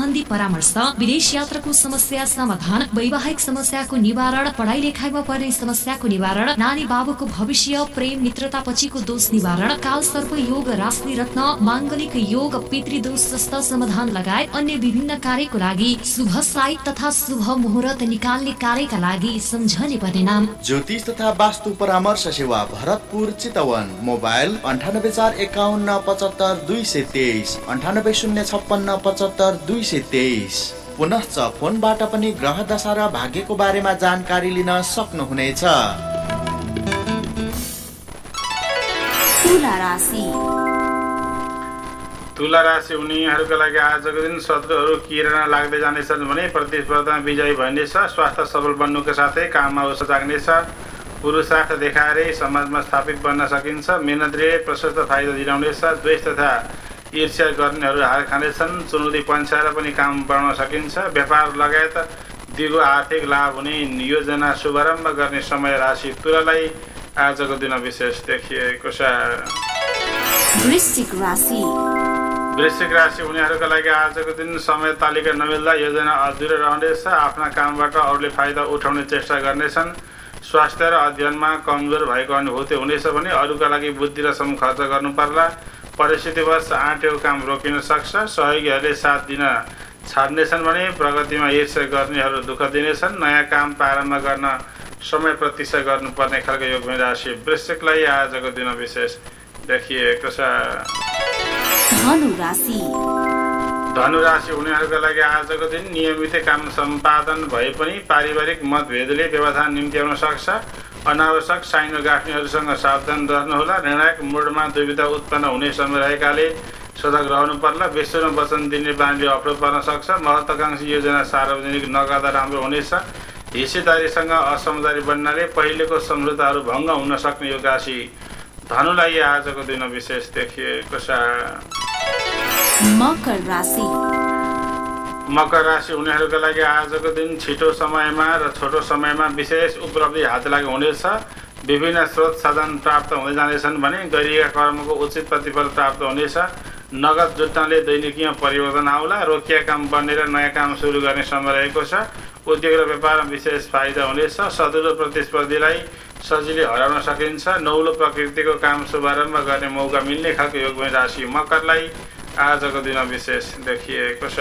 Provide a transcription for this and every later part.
सम्बन्धी परामर्श, विदेश यात्राको समस्या समाधान, वैवाहिक समस्याको निवारण, पढाइ लेखाइमा पर्ने समस्याको निवारण, नानी बाबुको भविष्य, प्रेम मित्रता पछिको दोष निवारण, काल सर्प योग, राशि रत्न, मांगलिक योग, पितृदोष जस्ता समाधान लगायत अन्य विभिन्न कार्यको लागि शुभ साइत तथा शुभ मुहूर्त निकाल्ने कार्यका लागि सम्झने पर्ने नाम ज्योतिष तथा वास्तु परामर्श सेवा भरतपुर चितवन। मोबाइल 9841575223 9806575223। पुनश्च फोनबाट पनि ग्रह दशा र भाग्यको बारेमा जानकारी लिन सक्नुहुनेछ। तुला राशि उनीहरूका लागि आजको दिन शत्रुहरू किरण लाग्दै जानेछन् भने प्रतिस्पर्धामा विजयी भइनेछ। स्वास्थ्य सबल बन्नुका साथै काममा उत्साह जाग्नेछ। पुरुषार्थ देखाएरै समाजमा स्थापित बन्न सकिन्छ। मेहनतले प्रशस्त फाइदा दिलाउनेछ। द्वेष तथा ईर्ष्या गर्नेहरू हार खानेछन्। चुनौती पन्छाएर पनि काम बढाउन सकिन्छ। व्यापार लगायत दिगो आर्थिक लाभ हुने योजना शुभारम्भ गर्ने समय राशि तुलालाई आजको दिन विशेष देखिएको छ। वृश्चिक राशि उनीहरूका लागि आजको दिन समय तालिका नमिल्दा योजना अधुरो रहनेछ। आफ्ना कामबाट अरूले फाइदा उठाउने चेष्टा गर्नेछन्। स्वास्थ्य र अध्ययनमा कमजोर भएको अनुभूति हुनेछ भने अरूका लागि बुद्धि र श्रम खर्च गर्नु पर्ला। परिस्थितिवश आँटेको काम रोकिन सक्छ। सहयोगीहरूले साथ दिन छाड्नेछन् भने प्रगतिमा ईर्ष्या गर्नेहरू दुःख दिनेछन्। नयाँ काम प्रारम्भ गर्न समय प्रतीक्षा गर्नुपर्ने खालको योगमा राशि वृश्चिकलाई आजको दिन विशेष देखिएको छ। धनु राशि उनीहरूका लागि आजको दिन नियमित काम सम्पादन भए पनि पारिवारिक मतभेदले व्यवधान निम्ति आउन सक्छ। अनावश्यक साइनो गाँठ्नेहरूसँग सावधान रहनुहोला। निर्णायक मोडमा दुविधा उत्पन्न हुने समय रहेकाले सजग रहनु पर्ला। विश्वमा वचन दिने बानीले अप्ठ्यारो पर्न सक्छ। महत्त्वाकांक्षी योजना सार्वजनिक नगर्दा राम्रो हुनेछ। हिस्सेदारीसँग असमझदारी बन्नाले पहिलेको सम्झौताहरू भङ्ग हुन सक्ने यो राशि धनुलाई आजको दिन विशेष देखिएको छ। मकर राशि उनीहरूका लागि आजको दिन छिटो समयमा र छोटो समयमा विशेष उपलब्धि हात लागि हुनेछ। विभिन्न स्रोत साधन प्राप्त हुँदै जानेछन् भने गरिएका कर्मको उचित प्रतिफल प्राप्त हुनेछ। नगद जुट्नाले दैनिकीय परिवर्तन आउला। रोकिया काम बन्ने र नयाँ काम सुरु गर्ने समय रहेको छ। उद्योग र व्यापारमा विशेष फाइदा हुनेछ। सदुलो प्रतिस्पर्धीलाई सजिलै हराउन सकिन्छ। नौलो प्रकृतिको काम शुभारम्भ गर्ने मौका मिल्ने खालको योगमय राशि मकरलाई आजको दिन विशेष देखिएको छ।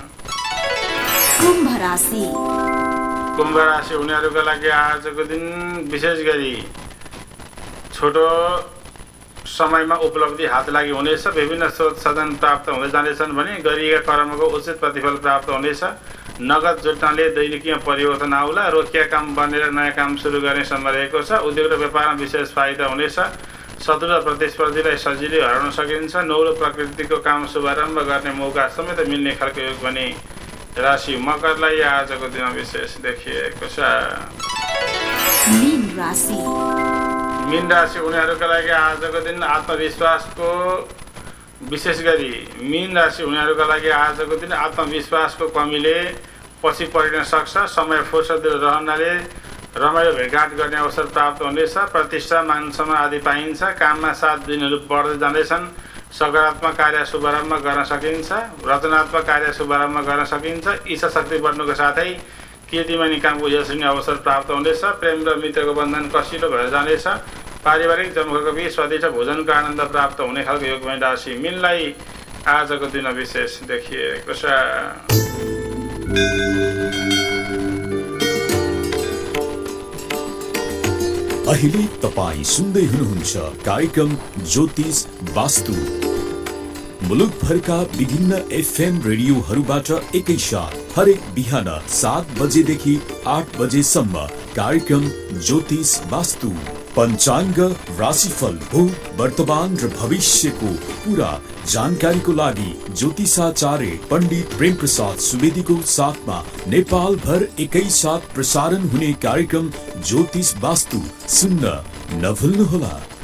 कुम्भ राशि उनीहरूका लागि आजको दिन विशेष गरी छोटो समयमा उपलब्धि हात लागि हुनेछ। विभिन्न स्रोत साधन प्राप्त हुँदै जानेछन् भने गरिएका कर्मको उचित प्रतिफल प्राप्त हुनेछ। नगद जुट्नाले दैनिकीय परिवर्तन आउला। रोकिया काम बनेर नयाँ काम सुरु गर्ने समय रहेको छ। उद्योग र व्यापारमा विशेष फाइदा हुनेछ। शत्रु प्रतिस्पर्धीलाई सजिलै हराउन सकिन्छ। नौलो प्रकृतिको काम शुभारम्भ गर्ने मौका समेत मिल्ने खालको योग भने राशि मकरलाई आजको दिन विशेष देखिएको छ। मीन राशि उनीहरूका लागि आजको दिन आत्मविश्वासको विशेष गरी मीन राशि उनीहरूका लागि आजको दिन आत्मविश्वासको कमीले पछि परिन सक्छ। समय फुर्सद रहनाले रमाइलो भेटघाट गर्ने अवसर प्राप्त हुनेछ। प्रतिष्ठा मान सम्मान आदि पाइन्छ। काममा 7 दिनहरू बढ्दै जाँदैछन्। सकारात्मक कार्य शुभारम्भ गर्न सकिन्छ। रचनात्मक कार्य शुभारम्भ गर्न सकिन्छ। इच्छा शक्ति बढ्नुको साथै कीर्तिमानी कामको यशस्वी अवसर प्राप्त हुनेछ। प्रेम र मित्रको बन्धन कसिलो भएर जानेछ। पारिवारिक जमघटको बीच स्वादिष्ट भोजनको आनन्द प्राप्त हुने खालको योगमय राशि मीनलाई आजको दिन विशेष देखिएको छ। अहिले तपाई सुन्दै हुनुहुन्छ कार्यक्रम ज्योतिष वास्तु। मुलुकभरका विभिन्न एफएम रेडियोहरूबाट एकैसाथ हरेक बिहान 7 बजेदेखि 8 बजेसम्म कार्यक्रम ज्योतिष वास्तु। पञ्चाङ्ग, राशिफल, भूत, वर्तमान र भविष्यको पूरा जानकारीको लागि ज्योतिषाचार्य पण्डित प्रेम प्रसाद सुवेदीको साथमा नेपाल भर एकैसाथ प्रसारण हुने कार्यक्रम ज्योतिष वास्तु सुन्न नभुल्नुहोला।